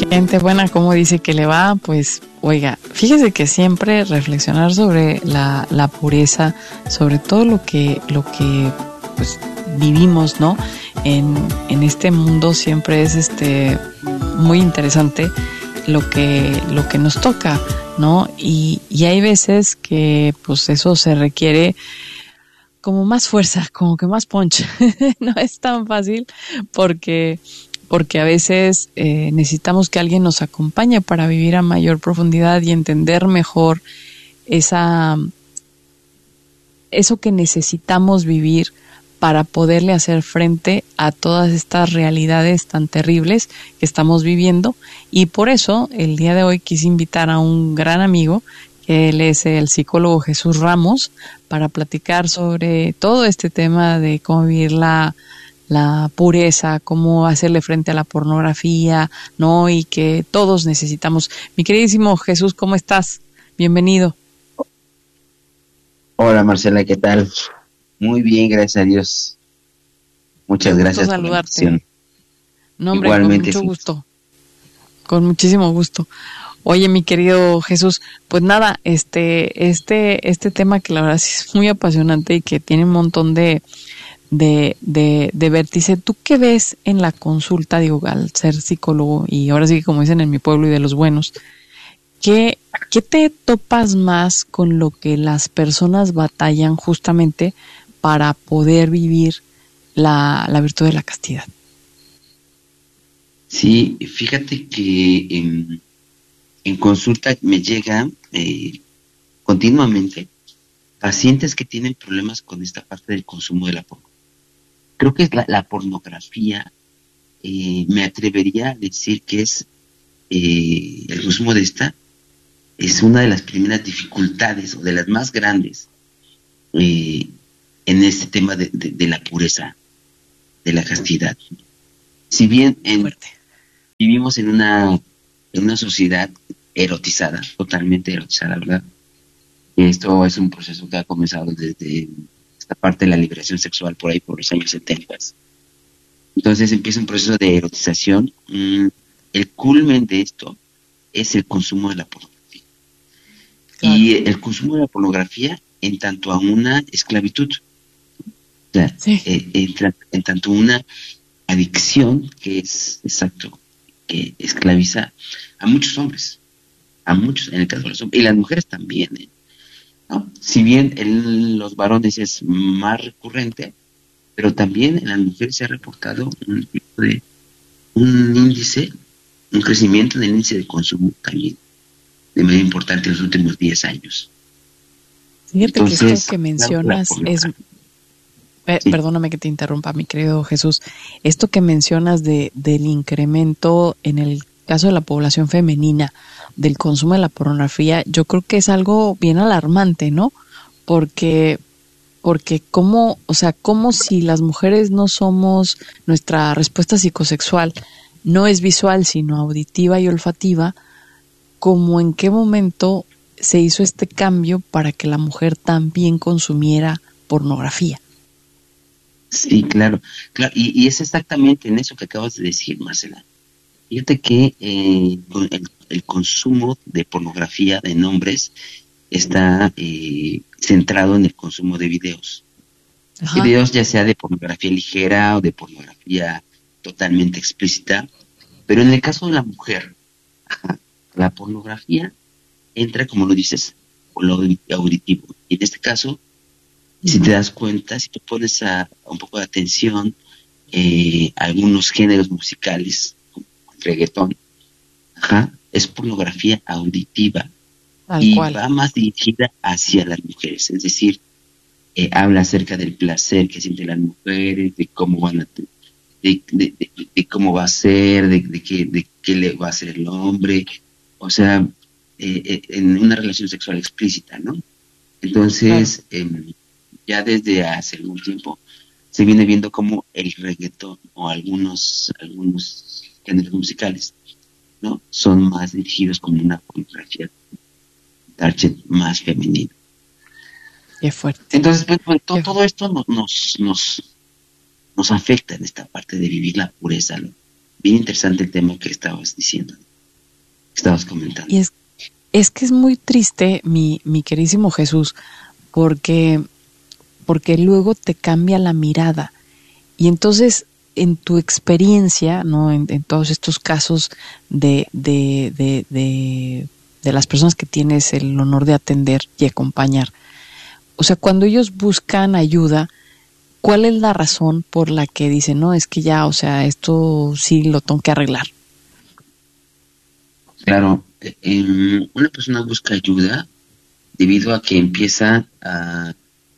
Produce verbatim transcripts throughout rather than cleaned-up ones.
Gente buena, ¿cómo dice que le va? Pues, oiga, fíjese que siempre reflexionar sobre la, la pureza, sobre todo lo que, lo que pues, vivimos, ¿no? En, en este mundo siempre es este muy interesante lo que, lo que nos toca, ¿no? Y, y hay veces que pues eso se requiere como más fuerza, como que más punch. No es tan fácil porque, porque a veces eh, necesitamos que alguien nos acompañe para vivir a mayor profundidad y entender mejor esa, eso que necesitamos vivir para poderle hacer frente a todas estas realidades tan terribles que estamos viviendo. Y por eso el día de hoy quise invitar a un gran amigo, que él es el psicólogo Jesús Ramos, para platicar sobre todo este tema de cómo vivir la, la pureza, cómo hacerle frente a la pornografía, ¿no? Y que todos necesitamos. Mi queridísimo Jesús, ¿cómo estás? Bienvenido. Hola Marcela, ¿qué tal? Muy bien, gracias a Dios. Muchas Qué gracias gusto por la saludarte. invitación. No, hombre, Igualmente, con mucho sí. gusto. Con muchísimo gusto. Oye, mi querido Jesús, pues nada, este, este, este tema que la verdad sí es muy apasionante y que tiene un montón de, de, de, de vértice. ¿Tú qué ves en la consulta, digo, al ser psicólogo, y ahora sí que como dicen en mi pueblo y de los buenos, ¿qué, qué te topas más con lo que las personas batallan justamente para poder vivir la, la virtud de la castidad? Sí, fíjate que en, en consulta me llegan eh, continuamente pacientes que tienen problemas con esta parte del consumo de la pornografía. Creo que es la, la pornografía, eh, me atrevería a decir que es eh, el consumo de esta es una de las primeras dificultades o de las más grandes eh, en este tema de, de, de la pureza, de la castidad. Si bien en, vivimos en una, en una sociedad erotizada, totalmente erotizada, ¿verdad? Esto es un proceso que ha comenzado desde esta parte de la liberación sexual por ahí por los años setenta. Entonces empieza un proceso de erotización. Mm, el culmen de esto es el consumo de la pornografía. Claro. Y el consumo de la pornografía en tanto a una esclavitud. O sea, sí. eh, en, en tanto una adicción que es, exacto, que esclaviza a muchos hombres, a muchos, en el caso de los hombres, y las mujeres también, ¿eh? ¿No? Si bien en los varones es más recurrente, pero también en las mujeres se ha reportado un tipo de, un índice, un crecimiento en el índice de consumo también, de manera importante en los últimos diez años. Fíjate Entonces, que esto que mencionas es... Eh, sí. Perdóname que te interrumpa, mi querido Jesús. Esto que mencionas de del incremento en el caso de la población femenina del consumo de la pornografía, yo creo que es algo bien alarmante, ¿no? Porque porque como, o sea, como si las mujeres no somos, nuestra respuesta psicosexual no es visual, sino auditiva y olfativa, como en qué momento se hizo este cambio para que la mujer también consumiera pornografía. Sí, claro, claro, y, y es exactamente en eso que acabas de decir, Marcela. Fíjate que eh, el, el consumo de pornografía en hombres está eh, centrado en el consumo de videos. Ajá. Videos ya sea de pornografía ligera o de pornografía totalmente explícita, pero en el caso de la mujer, ajá, la pornografía entra, como lo dices, por lo auditivo. Y en este caso, si te das cuenta, si te pones a, a un poco de atención eh, a algunos géneros musicales, como el reggaetón, ajá, es pornografía auditiva. Tal y cual. Va más dirigida hacia las mujeres, es decir, eh, habla acerca del placer que sienten las mujeres, de cómo van a, de, de, de, de cómo va a ser, de, de, qué, de qué le va a hacer el hombre, o sea, eh, eh, en una relación sexual explícita, ¿no? Entonces, claro. eh, ya desde hace algún tiempo se viene viendo como el reggaetón o algunos algunos géneros musicales, ¿no? Son más dirigidos como una pornografía target más femenino. Qué fuerte. Entonces, pues, pues todo, todo esto nos, nos nos nos afecta en esta parte de vivir la pureza, ¿no? Bien interesante el tema que estabas diciendo. estabas comentando. Y es, es que es muy triste, mi, mi queridísimo Jesús, porque, porque luego te cambia la mirada. Y entonces, en tu experiencia, ¿no? En, en todos estos casos de, de, de, de, de las personas que tienes el honor de atender y acompañar, o sea, cuando ellos buscan ayuda, ¿cuál es la razón por la que dicen, no, es que ya, o sea, esto sí lo tengo que arreglar? Claro, eh, una persona busca ayuda debido a que empieza a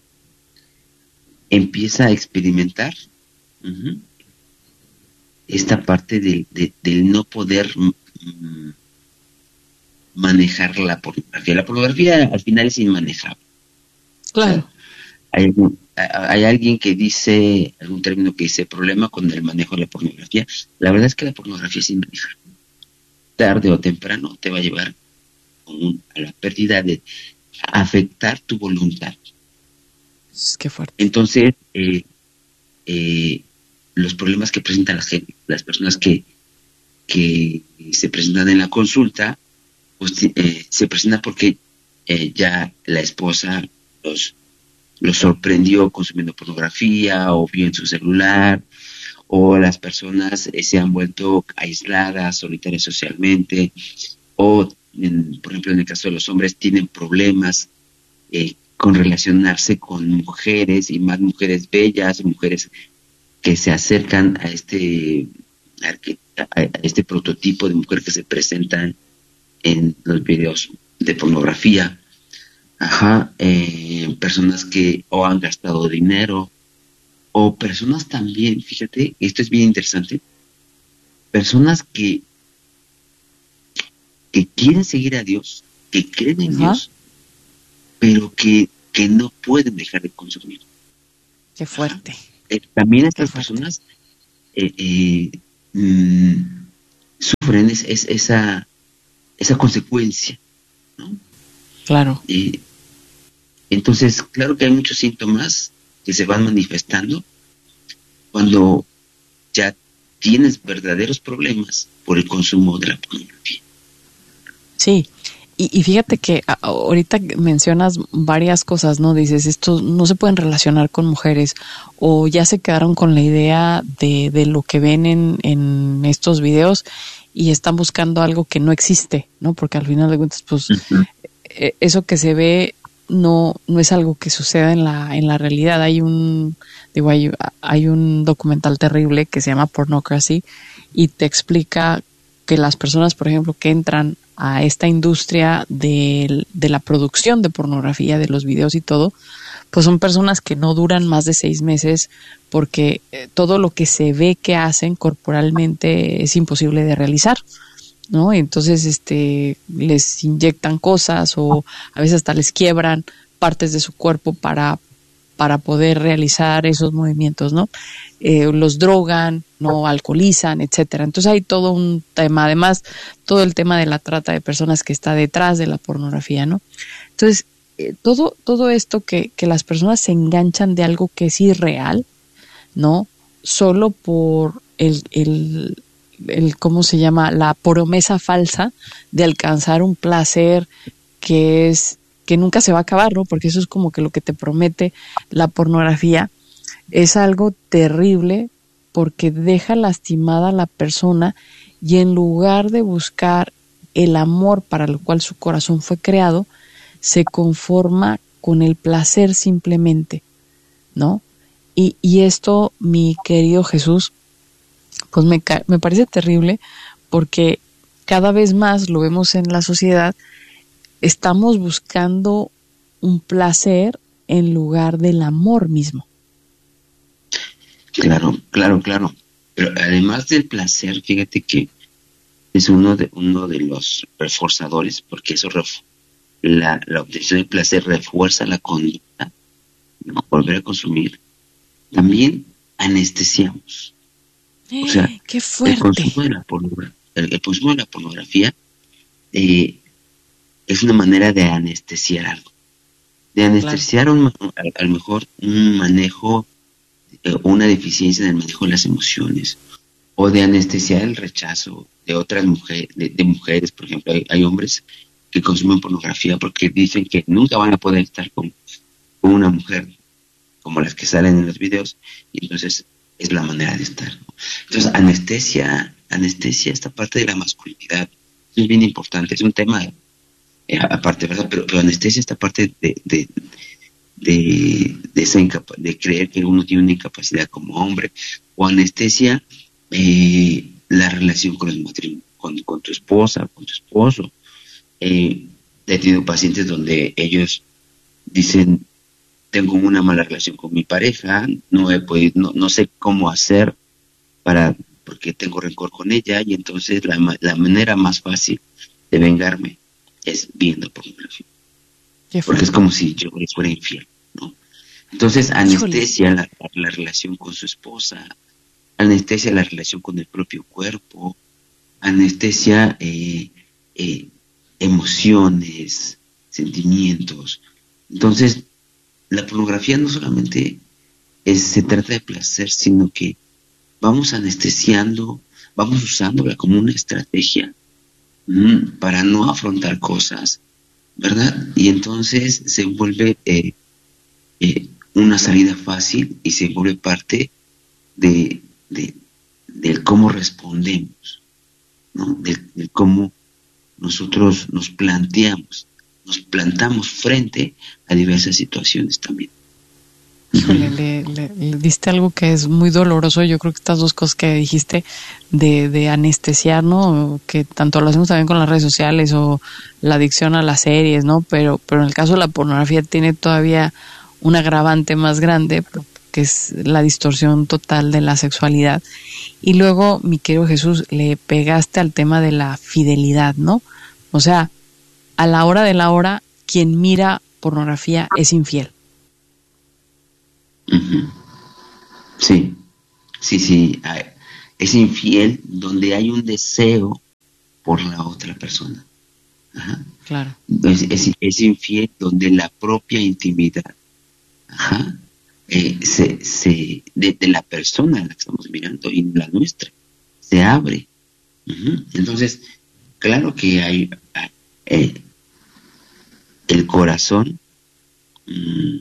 empieza a experimentar uh-huh, esta parte de, de, del no poder mm, manejar la pornografía. La pornografía al final es inmanejable. Claro. O sea, hay, algún, hay alguien que dice, algún término que dice problema con el manejo de la pornografía. La verdad es que la pornografía es inmanejable. Tarde o temprano te va a llevar a la pérdida de afectar tu voluntad. Qué fuerte. Entonces, eh, eh, los problemas que presentan las, las personas que, que se presentan en la consulta, pues eh, se presentan porque eh, ya la esposa los, los sorprendió consumiendo pornografía o vio en su celular, o las personas eh, se han vuelto aisladas, solitarias socialmente, o, en, por ejemplo, en el caso de los hombres, tienen problemas eh, con relacionarse con mujeres, y más mujeres bellas, mujeres que se acercan a este, a este prototipo de mujer que se presentan en los videos de pornografía. Ajá, eh, personas que o han gastado dinero, o personas también, fíjate, esto es bien interesante, personas que que quieren seguir a Dios, que creen en uh-huh. Dios, pero que, que no pueden dejar de consumir. Qué fuerte. Eh, también estas personas eh, eh, mm, sufren es, es, esa esa consecuencia, ¿no? Claro. Eh, entonces, claro que hay muchos síntomas que se van manifestando cuando ya tienes verdaderos problemas por el consumo de la pornografía. Sí, y, y fíjate que ahorita mencionas varias cosas, ¿no? Dices, estos no se pueden relacionar con mujeres, o ya se quedaron con la idea de, de lo que ven en, en estos videos y están buscando algo que no existe, ¿no? Porque al final de cuentas, pues, uh-huh. eso que se ve no no es algo que suceda en la en la realidad. Hay un digo hay, hay un documental terrible que se llama Pornocracy y te explica que las personas, por ejemplo, que entran a esta industria de, de la producción de pornografía, de los videos y todo, pues son personas que no duran más de seis meses porque todo lo que se ve que hacen corporalmente es imposible de realizar, ¿no? Y entonces este les inyectan cosas o a veces hasta les quiebran partes de su cuerpo para para poder realizar esos movimientos, ¿no? Eh, los drogan, no alcoholizan, etcétera. Entonces hay todo un tema, además todo el tema de la trata de personas que está detrás de la pornografía, ¿no? Entonces eh, todo todo esto que que las personas se enganchan de algo que es irreal, ¿no? Solo por el el el cómo se llama la promesa falsa de alcanzar un placer que es que nunca se va a acabar, ¿no? Porque eso es como que lo que te promete la pornografía. Es algo terrible porque deja lastimada a la persona y en lugar de buscar el amor para lo cual su corazón fue creado, se conforma con el placer simplemente, ¿no? Y, y esto, mi querido Jesús, pues me, me parece terrible porque cada vez más lo vemos en la sociedad, estamos buscando un placer en lugar del amor mismo. Claro, claro, claro. Pero además del placer, fíjate que es uno de uno de los reforzadores, porque eso ref, la, la obtención del placer refuerza la conducta de volver a consumir. También anestesiamos. Eh, o sea, qué fuerte. El consumo de la pornografía, el, el consumo de la pornografía eh, es una manera de anestesiar algo, de anestesiar claro. un, a, a lo mejor un manejo, eh, una deficiencia en el manejo de las emociones, o de anestesiar el rechazo de otras mujeres, de, de mujeres, por ejemplo, hay, hay hombres que consumen pornografía porque dicen que nunca van a poder estar con, con una mujer como las que salen en los videos, y entonces es la manera de estar, ¿no? Entonces, anestesia, anestesia esta parte de la masculinidad, es bien importante, es un tema eh, aparte, ¿verdad? Pero, pero anestesia esta parte de, de, de, de, esa incapa- de creer que uno tiene una incapacidad como hombre, o anestesia eh, la relación con el matrimonio, con, con tu esposa, con tu esposo. Eh, he tenido pacientes donde ellos dicen, tengo una mala relación con mi pareja, no he podido, no, no sé cómo hacer para, porque tengo rencor con ella, y entonces la, ma- la manera más fácil de vengarme es viendo pornografía, Qué porque es fuerte. como si yo les fuera infiel, ¿no? Entonces Híjole. anestesia la, la relación con su esposa, anestesia la relación con el propio cuerpo, anestesia eh, eh, emociones, sentimientos. Entonces, la pornografía no solamente es, se trata de placer, sino que vamos anestesiando, vamos usándola como una estrategia mm, para no afrontar cosas, ¿verdad? Y entonces se vuelve eh, eh, una salida fácil y se vuelve parte de, de del cómo respondemos, ¿no? Del, del cómo nosotros nos planteamos, nos plantamos frente a diversas situaciones también. Híjole, Ujú. le, le, le diste algo que es muy doloroso. Yo creo que estas dos cosas que dijiste de, de anestesiar, ¿no? Que tanto lo hacemos también con las redes sociales o la adicción a las series, ¿no? Pero, pero en el caso de la pornografía tiene todavía un agravante más grande, que es la distorsión total de la sexualidad. Y luego, mi querido Jesús, le pegaste al tema de la fidelidad, ¿no? O sea, a la hora de la hora, quien mira pornografía es infiel. Ujú. Sí, sí, sí. hay- Es infiel donde hay un deseo por la otra persona. Ajá. Claro. Es, es- es infiel donde la propia intimidad, ajá, eh, se, se, de, de la persona a la que estamos mirando y la nuestra, se abre. Ujú. Entonces, claro que hay, hay, eh, el corazón mm,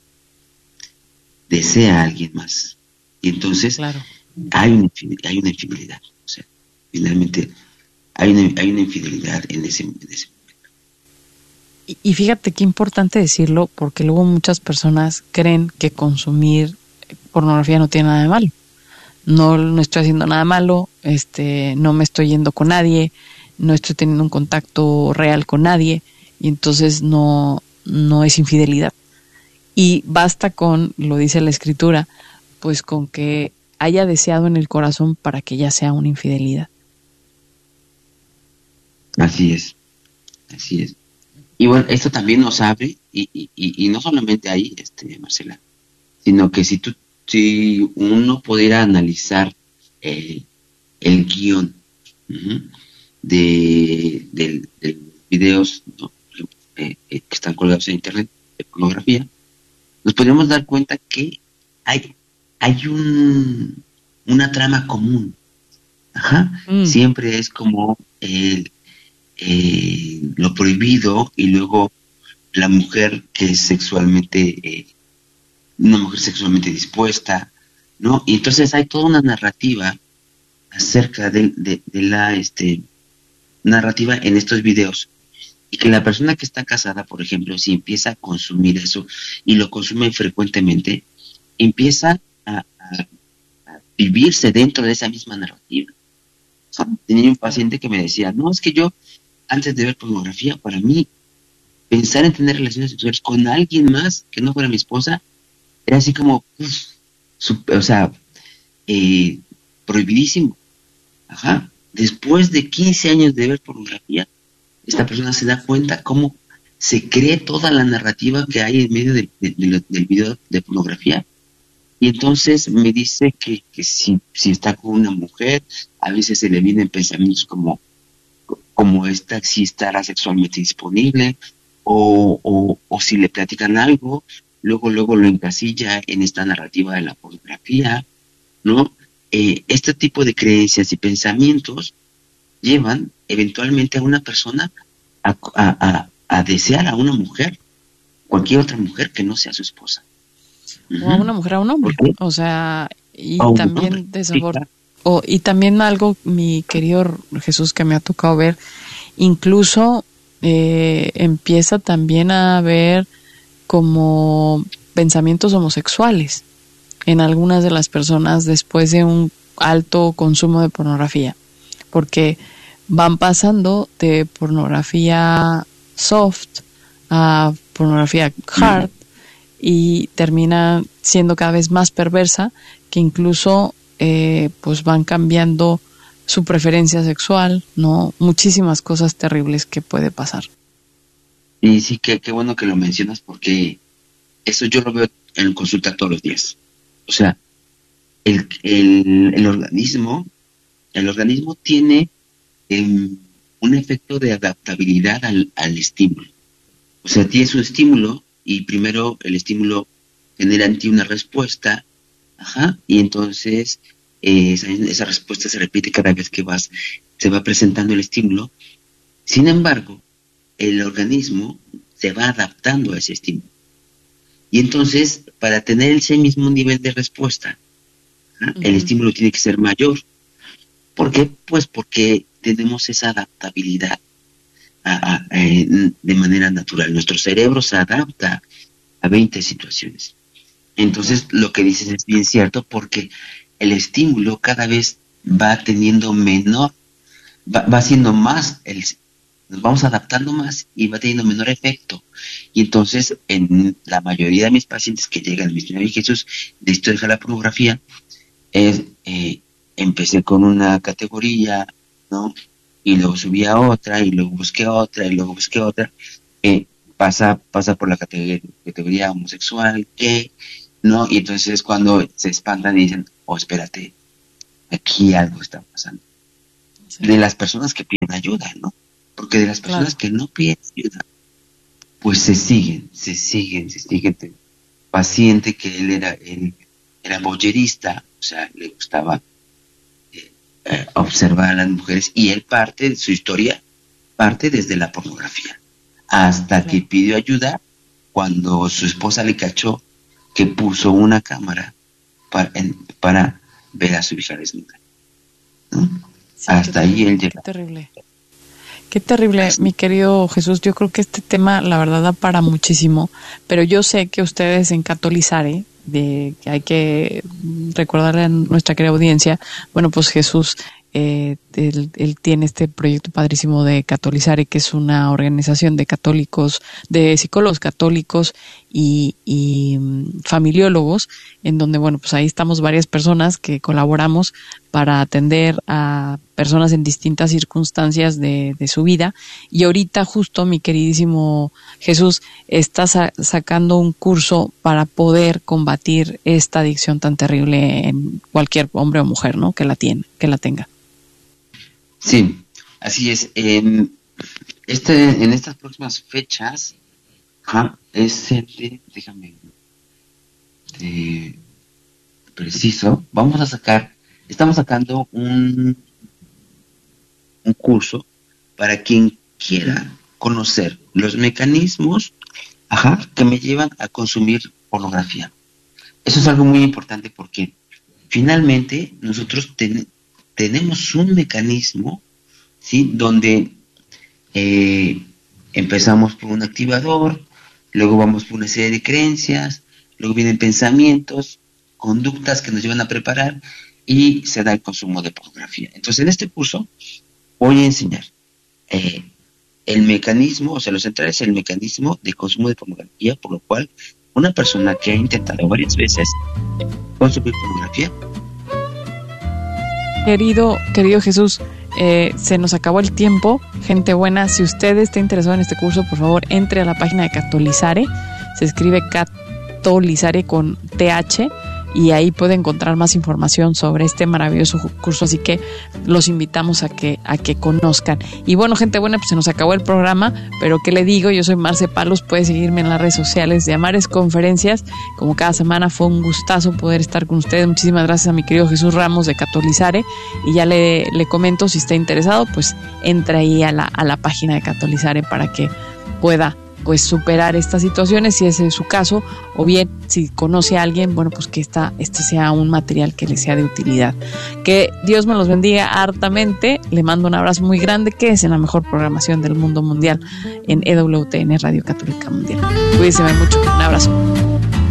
desea a alguien más. Y entonces Claro. hay una, infide- hay una infidelidad. O sea, finalmente hay una, hay una infidelidad en ese, en ese. Y, y fíjate qué importante decirlo, porque luego muchas personas creen que consumir pornografía no tiene nada de malo. No, no estoy haciendo nada malo, este, no me estoy yendo con nadie, no estoy teniendo un contacto real con nadie, y entonces no, no es infidelidad. Y basta con, lo dice la escritura, pues con que haya deseado en el corazón para que ya sea una infidelidad. Así es, así es. Y bueno, esto también nos abre, y, y, y, y no solamente ahí, este, Marcela, sino que si tú, si uno pudiera analizar eh, el guión ujú, de, del, de videos, ¿no? eh, eh, que están colgados en internet de pornografía, nos podríamos dar cuenta que hay, hay un, una trama común. Ajá. Mm, Siempre es como el, eh, lo prohibido, y luego la mujer que es sexualmente, eh, una mujer sexualmente dispuesta, ¿no? Y entonces hay toda una narrativa acerca de, de, de la este, narrativa en estos videos. Y que la persona que está casada, por ejemplo, si empieza a consumir eso y lo consume frecuentemente, empieza a, a, a vivirse dentro de esa misma narrativa. O sea, tenía un claro. paciente que me decía, no, es que yo, antes de ver pornografía, para mí, pensar en tener relaciones sexuales con alguien más que no fuera mi esposa, era así como, uf, super, o sea, eh, prohibidísimo. Ajá. Después de quince años de ver pornografía, esta persona se da cuenta cómo se cree toda la narrativa que hay en medio del, del, del video de pornografía. Y entonces me dice que, que si, si está con una mujer, a veces se le vienen pensamientos como, como esta, si estará sexualmente disponible, o, o, o si le platican algo, luego, luego lo encasilla en esta narrativa de la pornografía, ¿no? eh, este tipo de creencias y pensamientos llevan eventualmente a una persona a, a, a, a desear a una mujer, cualquier otra mujer que no sea su esposa. O a una mujer, a un hombre. O sea, y a también de sabor. Sí, claro. o, y también algo, mi querido Jesús, que me ha tocado ver, incluso eh, empieza también a haber como pensamientos homosexuales en algunas de las personas después de un alto consumo de pornografía, porque van pasando de pornografía soft a pornografía hard, mm. y termina siendo cada vez más perversa, que incluso eh, pues van cambiando su preferencia sexual, ¿no? Muchísimas cosas terribles que puede pasar. Y sí, que qué bueno que lo mencionas, porque eso yo lo veo en consulta todos los días. O sea, el, el, el organismo, el organismo tiene eh, un efecto de adaptabilidad al, al estímulo. O sea, tienes un estímulo y primero el estímulo genera en ti una respuesta, ajá, y entonces eh, esa, esa respuesta se repite cada vez que vas, se va presentando el estímulo. Sin embargo, el organismo se va adaptando a ese estímulo. Y entonces, para tener ese mismo nivel de respuesta, ¿ah? uh-huh. el estímulo tiene que ser mayor. ¿Por qué? Pues porque tenemos esa adaptabilidad a, a, a, de manera natural. Nuestro cerebro se adapta a veinte situaciones. Entonces, lo que dices es bien cierto, porque el estímulo cada vez va teniendo menor, va, va siendo más, el, nos vamos adaptando más y va teniendo menor efecto. Y entonces, en la mayoría de mis pacientes que llegan a mi Señor Jesús, de esto deja la pornografía, es, eh, empecé con una categoría, ¿no? Y luego subí a otra, y luego busqué otra, y luego busqué otra, eh, pasa, pasa por la categoría, categoría homosexual, gay, ¿no? Y entonces es cuando se espantan y dicen, oh, espérate, aquí algo está pasando. Sí. De las personas que piden ayuda, ¿no? Porque de las personas claro. que no piden ayuda, pues se siguen, se siguen, se siguen. Paciente que él era, él era voyerista, o sea, le gustaba eh, eh, observar a las mujeres, y él parte de su historia, parte desde la pornografía, hasta claro. que pidió ayuda cuando su esposa le cachó que puso una cámara para, en, para ver a su hija desnuda, ¿no? Sí, hasta ahí él llegó. Qué terrible. Qué terrible, mi querido Jesús. Yo creo que este tema, la verdad, da para muchísimo, pero yo sé que ustedes en Catolizare, de que hay que recordarle a nuestra querida audiencia, bueno, pues Jesús, eh, él, él tiene este proyecto padrísimo de Catolizare, que es una organización de católicos, de psicólogos católicos y, y familiólogos, en donde, bueno, pues ahí estamos varias personas que colaboramos para atender a personas en distintas circunstancias de, de su vida. Y ahorita justo mi queridísimo Jesús está sa- sacando un curso para poder combatir esta adicción tan terrible en cualquier hombre o mujer, ¿no? Que la tiene, que la tenga. Sí, así es. Eh, este, en estas próximas fechas, ¿ja? es el de, déjame, de, preciso, vamos a sacar, estamos sacando un un curso para quien quiera conocer los mecanismos, ajá, que me llevan a consumir pornografía. Eso es algo muy importante, porque finalmente nosotros ten, tenemos un mecanismo, ¿sí? Donde eh, empezamos por un activador, luego vamos por una serie de creencias, luego vienen pensamientos, conductas que nos llevan a preparar, y se da el consumo de pornografía. Entonces, en este curso voy a enseñar eh, el mecanismo, o sea, lo central es el mecanismo de consumo de pornografía, por lo cual una persona que ha intentado varias veces consumir pornografía. Querido, querido Jesús, eh, se nos acabó el tiempo. Gente buena, si usted está interesado en este curso, por favor, entre a la página de Catolizare. Se escribe Catolizare con T H. y ahí puede encontrar más información sobre este maravilloso curso, así que los invitamos a que a que conozcan. Y bueno, gente buena, pues se nos acabó el programa, pero ¿qué le digo? Yo soy Marce Palos, puede seguirme en las redes sociales de Amares Conferencias. Como cada semana fue un gustazo poder estar con ustedes. Muchísimas gracias a mi querido Jesús Ramos de Catolizare, y ya le, le comento, si está interesado, pues entra ahí a la, a la página de Catolizare para que pueda pues superar estas situaciones, si ese es su caso, o bien si conoce a alguien, bueno, pues que esta, este sea un material que le sea de utilidad. Que Dios me los bendiga hartamente, le mando un abrazo muy grande, que es en la mejor programación del mundo mundial en E W T N Radio Católica Mundial. Cuídense mucho, un abrazo.